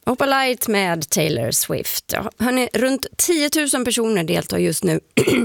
Opalite med Taylor Swift. Ja, hörni, runt 10 000 personer deltar just nu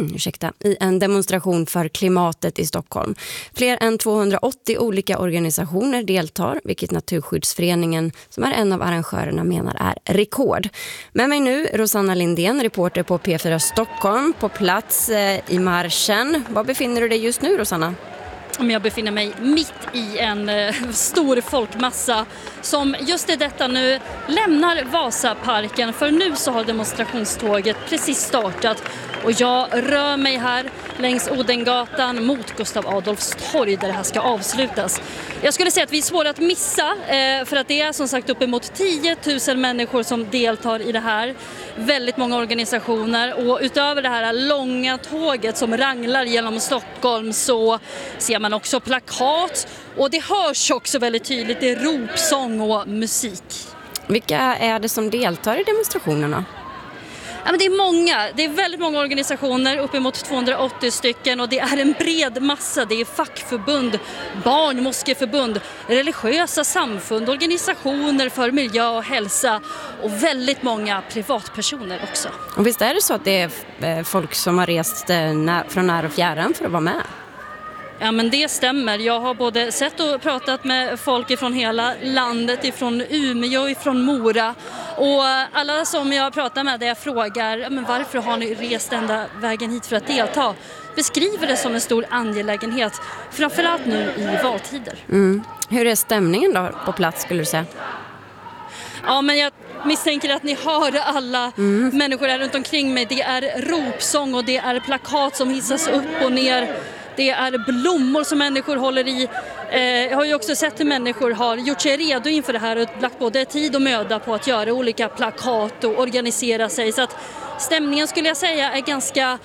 i en demonstration för klimatet i Stockholm. Fler än 280 olika organisationer deltar, vilket Naturskyddsföreningen, som är en av arrangörerna, menar är rekord. Med mig nu Rosanna Lindén, reporter på P4 Stockholm, på plats i marschen. Var befinner du dig just nu, Rosanna? Jag befinner mig mitt i en stor folkmassa som just i detta nu lämnar Vasaparken, för nu så har demonstrationståget precis startat och jag rör mig här längs Odengatan mot Gustav Adolfs torg där det här ska avslutas. Jag skulle säga att vi är svåra att missa för att det är som sagt uppemot 10 000 människor som deltar i det här. Väldigt många organisationer, och utöver det här långa tåget som ranglar genom Stockholm så ser man också plakat, och det hörs också väldigt tydligt, det är ropsång och musik. Vilka är det som deltar i demonstrationerna? Ja, men det är många. Det är väldigt många organisationer, uppemot 280 stycken, och det är en bred massa. Det är fackförbund, barnmoskeförbund, religiösa samfund, organisationer för miljö och hälsa och väldigt många privatpersoner också. Och visst är det så att det är folk som har rest från när och fjärran för att vara med? Ja, men det stämmer. Jag har både sett och pratat med folk från hela landet, ifrån Umeå och ifrån Mora. Och alla som jag pratar med, där jag frågar men varför har ni rest ända vägen hit för att delta, beskriver det som en stor angelägenhet, framförallt nu i valtider. Hur är stämningen då på plats, skulle du säga? Ja, men jag misstänker att ni hör alla människor här runt omkring mig. Det är ropsång och det är plakat som hissas upp och ner. Det är blommor som människor håller i. Jag har ju också sett hur människor har gjort sig redo inför det här och lagt både tid och möda på att göra olika plakat och organisera sig. Så att stämningen, skulle jag säga, är ganska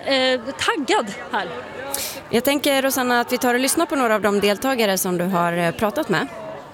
taggad här. Jag tänker, Rosanna, att vi tar och lyssnar på några av de deltagare som du har pratat med.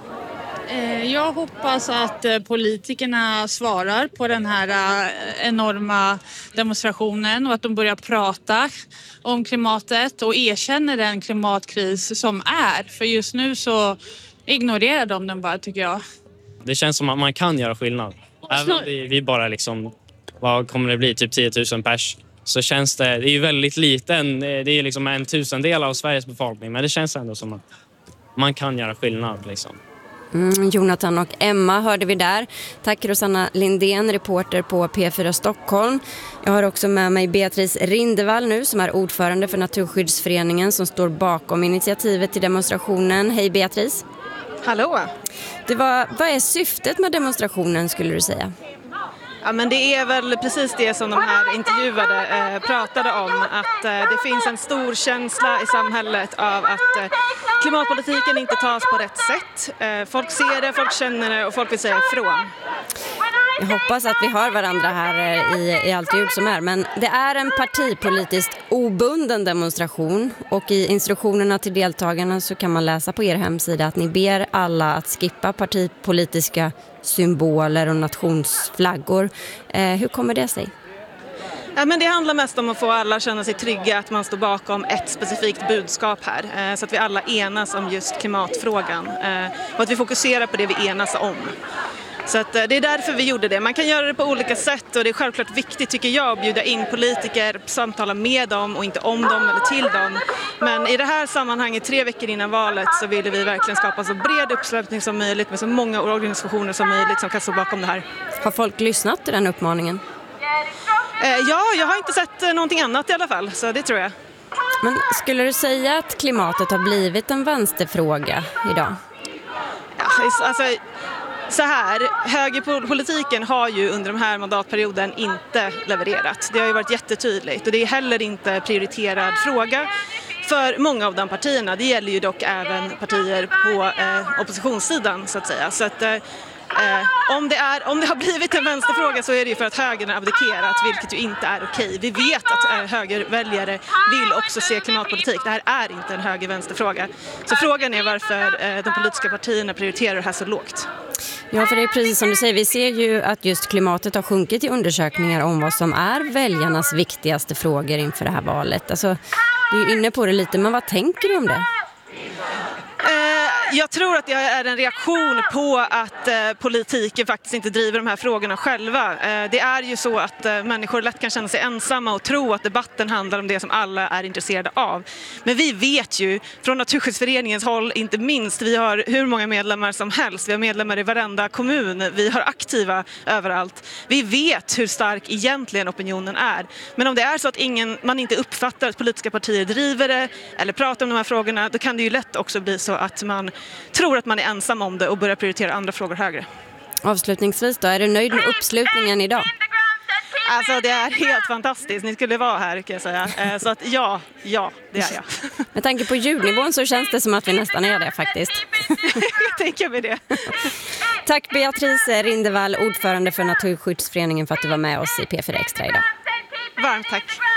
Jag hoppas att politikerna svarar på den här enorma demonstrationen och att de börjar prata om klimatet och erkänner den klimatkris som är. För just nu så ignorerar de den bara, tycker jag. Det känns som att man kan göra skillnad. Även om vi bara liksom, vad kommer det bli, typ 10 000 pers. Så känns det är ju väldigt liten, det är liksom 1/1000 av Sveriges befolkning. Men det känns ändå som att man kan göra skillnad liksom. Jonathan och Emma hörde vi där. Tack Rosanna Lindén, reporter på P4 Stockholm. Jag har också med mig Beatrice Rindevall nu, som är ordförande för Naturskyddsföreningen, som står bakom initiativet till demonstrationen. Hej Beatrice. Hallå. Vad är syftet med demonstrationen, skulle du säga? Ja, men det är väl precis det som de här intervjuade pratade om, att det finns en stor känsla i samhället av att klimatpolitiken inte tas på rätt sätt. Folk ser det, folk känner det och folk vill säga ifrån. Jag hoppas att vi har varandra här i allt ljud som är, men det är en partipolitiskt obunden demonstration, och i instruktionerna till deltagarna så kan man läsa på er hemsida att ni ber alla att skippa partipolitiska symboler och nationsflaggor. Hur kommer det sig? Ja, men det handlar mest om att få alla att känna sig trygga, att man står bakom ett specifikt budskap här, så att vi alla enas om just klimatfrågan och att vi fokuserar på det vi enas om. Så att det är därför vi gjorde det. Man kan göra det på olika sätt, och det är självklart viktigt, tycker jag, att bjuda in politiker, samtala med dem och inte om dem eller till dem. Men i det här sammanhanget, 3 veckor innan valet, så ville vi verkligen skapa så bred uppslutning som möjligt med så många organisationer som möjligt som kan stå bakom det här. Har folk lyssnat till den uppmaningen? Ja, jag har inte sett någonting annat i alla fall, så det tror jag. Men skulle du säga att klimatet har blivit en vänsterfråga idag? Ja, alltså... Så här, högerpolitiken har ju under den här mandatperioden inte levererat. Det har ju varit jättetydligt, och det är heller inte prioriterad fråga för många av de partierna. Det gäller ju dock även partier på oppositionssidan, så att säga. Så att om det har blivit en vänsterfråga så är det ju för att högern har abdikerat, vilket ju inte är okej. Vi vet att högerväljare vill också se klimatpolitik. Det här är inte en höger-vänsterfråga. Så frågan är varför de politiska partierna prioriterar det här så lågt. Ja, för det är precis som du säger. Vi ser ju att just klimatet har sjunkit i undersökningar om vad som är väljarnas viktigaste frågor inför det här valet. Alltså, du är inne på det lite, men vad tänker du om det? Jag tror att det är en reaktion på att politiken faktiskt inte driver de här frågorna själva. Det är ju så att människor lätt kan känna sig ensamma och tro att debatten handlar om det som alla är intresserade av. Men vi vet ju från Naturskyddsföreningens håll, inte minst, vi har hur många medlemmar som helst. Vi har medlemmar i varenda kommun, vi har aktiva överallt. Vi vet hur stark egentligen opinionen är. Men om det är så att man inte uppfattar att politiska partier driver det eller pratar om de här frågorna, då kan det ju lätt också bli så att man tror att man är ensam om det och börjar prioritera andra frågor högre. Avslutningsvis då, är du nöjd med uppslutningen idag? Alltså det är helt fantastiskt, ni skulle vara här kan jag säga. Så att ja, det är jag. Med tanke på ljudnivån så känns det som att vi nästan är det faktiskt. Jag tänker med det. Tack Beatrice Rindevall, ordförande för Naturskyddsföreningen, för att du var med oss i P4 Extra idag. Varmt tack.